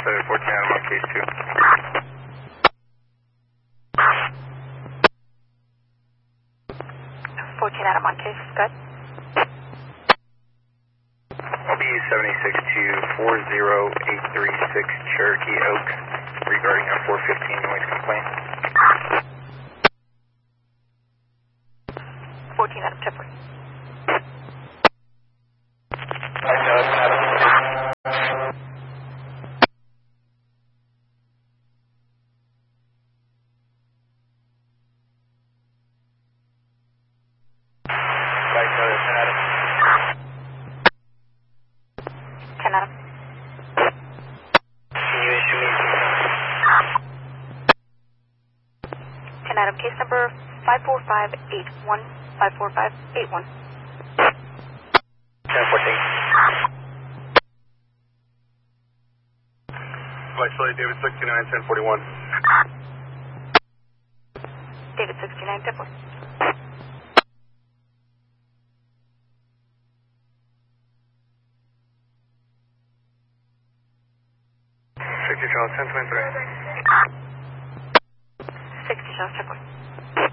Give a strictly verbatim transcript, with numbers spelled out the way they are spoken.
Delta fourteen Adam on case two. fourteen Adam on case, good. I'll be seventy-six to four zero eight three six Cherokee Oak regarding a four fifteen noise complaint. fourteen Adam Tipper. ten Adam. Can you issue me ten Adam, case number five four five eight one, five four five eight one. ten fourteen. Flight Charlie, David sixty-nine, ten forty-one. David sixty-nine, Tipper. sixty Charles, ten twenty-three. sixty Charles Tipper.